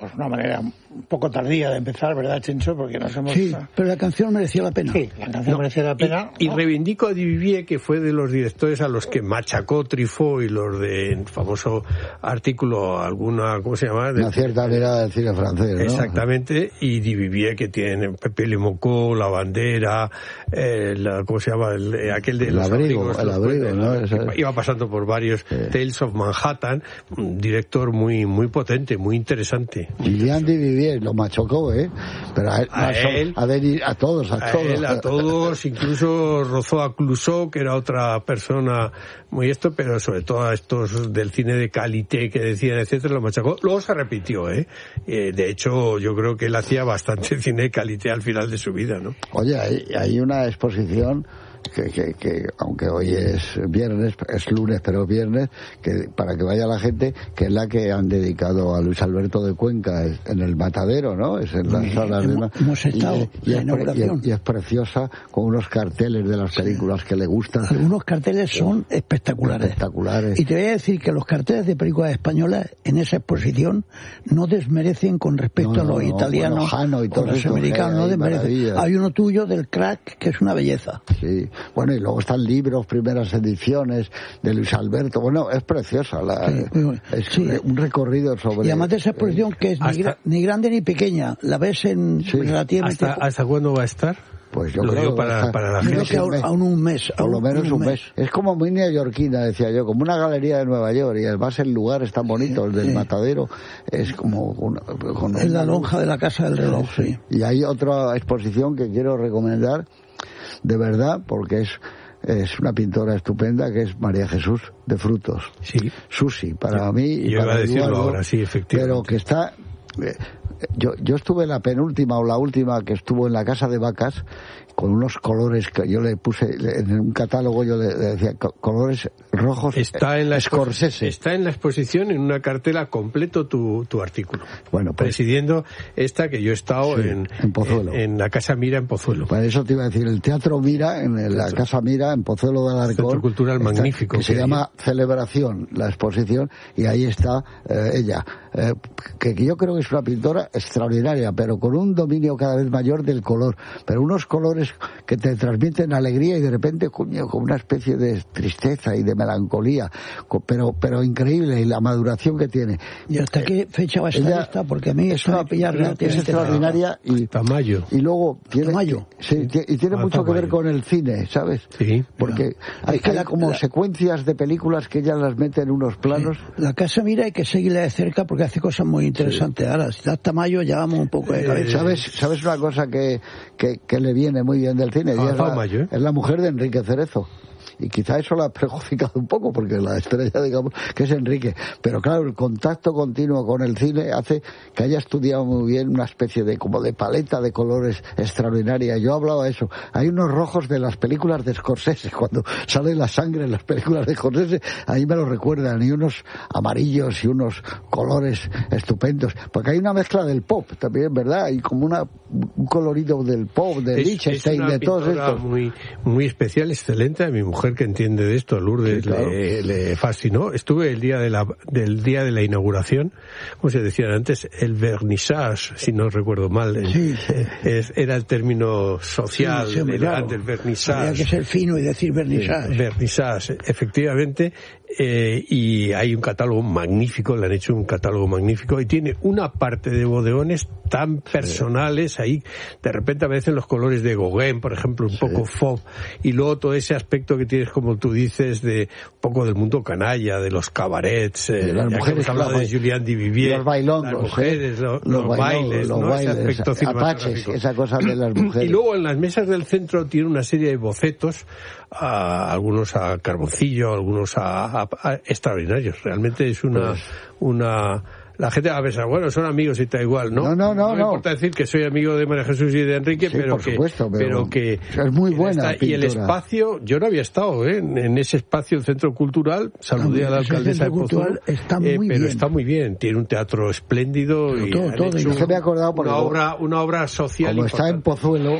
pues una manera un poco tardía de empezar, ¿verdad, Chencho? Porque nos hemos... Sí, pero la canción merecía la pena. Sí, la canción merecía la pena. Y reivindico a Duvivier, que fue de los directores a los que machacó Truffaut y los del famoso artículo, alguna, ¿cómo se llama? Una cierta mirada del cine francés, ¿no? Exactamente, y Duvivier, que tiene Pepe Le Mocó, La Bandera, ¿cómo se llama? Aquel de los abrigos, el abrigo, ¿no? Iba pasando por varios, Tales of Manhattan, un director muy muy potente, muy interesante. Julian Duvivier lo machocó, pero a todos, incluso rozó a Clouseau, que era otra persona muy pero sobre todo a estos del cine de qualité que decían, etcétera, lo machacó. Luego se repitió, de hecho yo creo que él hacía bastante cine de qualité al final de su vida, ¿no? Oye, hay una exposición que aunque hoy es viernes, es lunes, pero viernes, que para que vaya la gente, que es la que han dedicado a Luis Alberto de Cuenca en el Matadero, ¿no? Es en las salas hemos estado y es preciosa, con unos carteles de las películas que le gustan. Algunos carteles son espectaculares. Y te voy a decir que los carteles de películas españolas en esa exposición no desmerecen con respecto a los italianos o los americanos, no desmerecen. Hay uno tuyo del Crack que es una belleza. Sí. Bueno, y luego están libros, primeras ediciones de Luis Alberto. Bueno, es preciosa. Un recorrido sobre... Y además de esa exposición que es ni grande ni pequeña. La ves en relativamente... ¿Hasta cuándo va a estar? Pues yo creo para la gente. Creo que aún un mes. Por lo menos un mes. Es como muy neoyorquina, decía yo, como una galería de Nueva York. Y además el lugar es tan bonito, el del Matadero. Es como... Es la lonja de la Casa del Reloj, sí. Y hay otra exposición que quiero recomendar, de verdad, porque es una pintora estupenda, que es María Jesús de Frutos. Sí. Susi, para mí. Yo iba a decirlo ahora, sí, efectivamente. Pero que está... Yo estuve en la penúltima o la última, que estuvo en la Casa de Vacas, con unos colores que yo le puse en un catálogo, yo le decía colores rojos. Está en la Scorsese. Está en la exposición, en una cartela completo tu artículo. Bueno, pues, presidiendo esta que yo he estado en Pozuelo, en la Casa Mira en Pozuelo. Pues eso te iba a decir, el Teatro Mira, la Casa Mira en Pozuelo de Alarcón. Centro Cultural magnífico. Que se llama Celebración, la exposición, y ahí está ella, que yo creo que es una pintora extraordinaria, pero con un dominio cada vez mayor del color, pero unos colores que te transmiten alegría y de repente con una especie de tristeza y de melancolía, pero increíble, y la maduración que tiene. ¿Y hasta qué fecha va a estar esta? Porque a mí esto va a pillar relativamente. Es extraordinaria hasta mayo. Y luego tiene mayo. Sí, y tiene mucho que ver con el cine, ¿sabes? Sí. Porque hay como secuencias de películas que ella las mete en unos planos. Sí. La Casa Mira hay que seguirla de cerca porque hace cosas muy interesantes. Ahora, hasta mayo ya vamos un poco de cabeza. ¿Sabes una cosa que le viene muy bien del cine? Es la mujer de Enrique Cerezo. Y quizá eso la ha perjudicado un poco, porque la estrella, digamos, que es Enrique. Pero claro, el contacto continuo con el cine hace que haya estudiado muy bien una especie de paleta de colores extraordinaria. Yo hablaba de eso. Hay unos rojos de las películas de Scorsese, cuando sale la sangre en las películas de Scorsese, ahí me lo recuerdan, y unos amarillos y unos colores estupendos. Porque hay una mezcla del pop también, ¿verdad? Hay como un colorido del pop, de Lichtenstein, de todos estos. Muy, muy especial, excelente. A mi mujer, que entiende de esto, a Lourdes, sí, claro, le fascinó. Estuve el día del día de la inauguración, como se decía antes, el vernissage, si no recuerdo mal, era el término social elegante, el vernissage. Había que ser fino y decir vernissage. Vernissage, efectivamente. Y hay un catálogo magnífico, le han hecho un catálogo magnífico, y tiene una parte de bodegones tan personales, ahí de repente aparecen los colores de Gauguin, por ejemplo, un poco fauve, y luego todo ese aspecto que tienes, como tú dices, de un poco del mundo canalla, de los cabarets, las mujeres, hablado de Julian Duvivier, los bailongos, las mujeres, los bailes, ese aspecto cinematográfico, esa cosa de las mujeres. Y luego en las mesas del centro tiene una serie de bocetos, algunos a carboncillo, algunos a extraordinarios. Realmente es una la gente va a pensar, bueno, son amigos y está igual, ¿no? No me importa decir que soy amigo de María Jesús y de Enrique, sí, pero que es muy buena pintura. Y el espacio, yo no había estado en ese espacio, el Centro Cultural, saludé a la alcaldesa de Pozuelo, pero está muy bien, tiene un teatro espléndido, y todo. Yo me he acordado una obra social como importante. Está en Pozuelo,